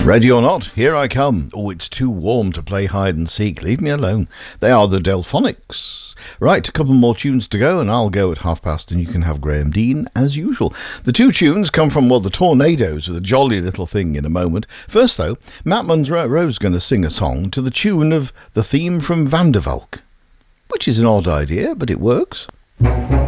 Ready or not, here I come. Oh, it's too warm to play hide and seek. Leave me alone. They are the Delphonics. Right, a couple more tunes to go, and I'll go at past, and you can have Graham Dean as usual. The two tunes come from, well, the Tornadoes with a jolly little thing in a moment. First, though, Matt Monro's going to sing a song to the tune of the theme from Van der Valk, which is an odd idea, but it works.